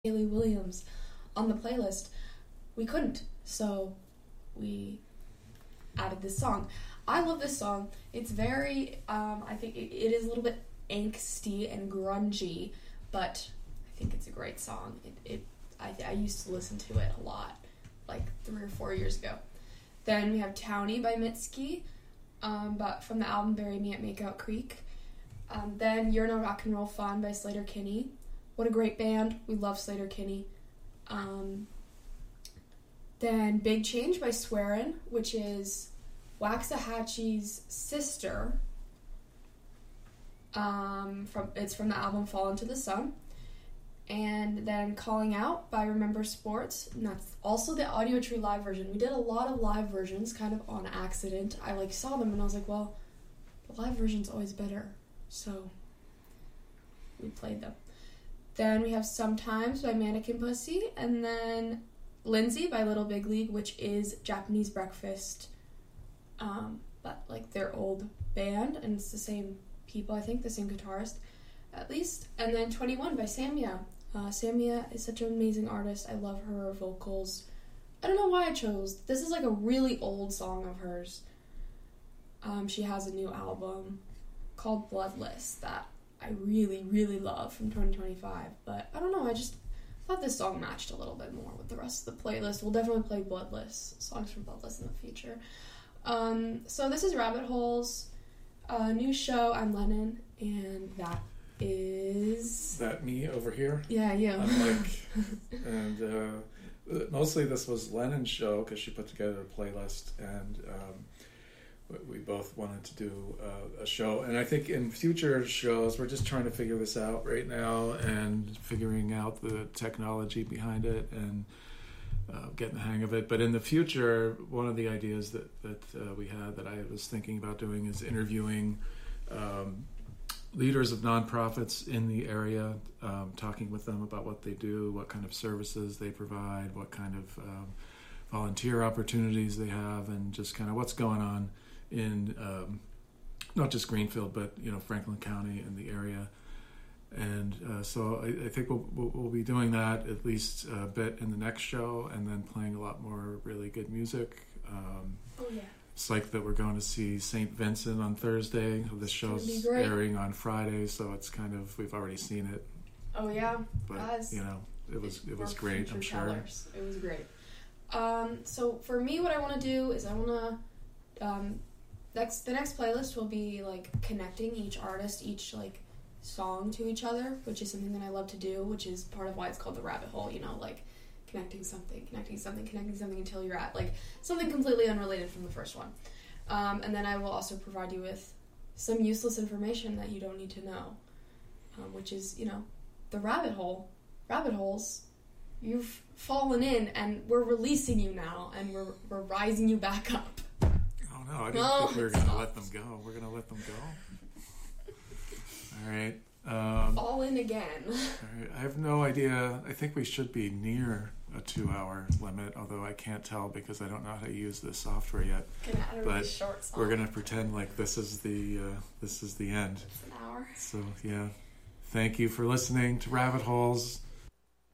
Hayley Williams on the playlist. We couldn't, so we added this song. I love this song. It's very, I think it is a little bit angsty and grungy, but I think it's a great song. I used to listen to it a lot, like 3 or 4 years ago. Then we have Townie by Mitski, but from the album Bury Me at Makeout Creek. Then You're No Rock and Roll Fun by Sleater-Kinney. What a great band. We love Sleater-Kinney. Then Big Change by Swearin', which is Waxahachie's sister. It's from the album Fall Into the Sun. And then Calling Out by Remember Sports, and that's also the Audiotree live version. We did a lot of live versions kind of on accident. I saw them and I was like, well, the live version's always better. So we played them. Then we have Sometimes by Mannequin Pussy, and then Lindsay by Little Big League, which is Japanese Breakfast, but like their old band, and it's the same people, I think, the same guitarist, at least. And then 21 by Samia. Samia is such an amazing artist. I love her vocals. I don't know why I chose. This is like a really old song of hers. She has a new album called Bloodless that I really, really love from 2025. But I don't know, I just thought this song matched a little bit more with the rest of the playlist. We'll definitely play Bloodless, songs from Bloodless in the future. So this is Rabbit Holes, new show. I'm Lennon, and that is... That me over here? Yeah, you. I'm Mike. And mostly this was Lennon's show because she put together a playlist, and we both wanted to do a show. And I think in future shows, we're just trying to figure this out right now and figuring out the technology behind it and getting the hang of it. But in the future, one of the ideas that we had that I was thinking about doing is interviewing leaders of nonprofits in the area, talking with them about what they do, what kind of services they provide, what kind of volunteer opportunities they have, and just kind of what's going on in not just Greenfield, but Franklin County and the area. And so I think we'll be doing that at least a bit in the next show, and then playing a lot more really good music. Oh yeah. It's like that we're going to see St. Vincent on Thursday. This show's airing on Friday, so it's kind of, we've already seen it. Oh yeah, but it was great. I'm sure tellers. It was great. So for me, what I want to do is I want to the next playlist will be like connecting each artist, each like song to each other, which is something that I love to do, which is part of why it's called the rabbit hole. Like connecting something until you're at like something completely unrelated from the first one. And then I will also provide you with some useless information that you don't need to know, which is, the rabbit hole. Rabbit holes, you've fallen in, and we're releasing you now, and we're rising you back up. Oh no, I didn't think we were going to let them go. We're going to let them go? All right. Fall in again. All right. I have no idea. I think we should be near a 2-hour limit, although I can't tell because I don't know how to use this software yet. Really short song. We're gonna pretend like this is the end. It's an hour. So yeah, thank you for listening to Rabbit Holes.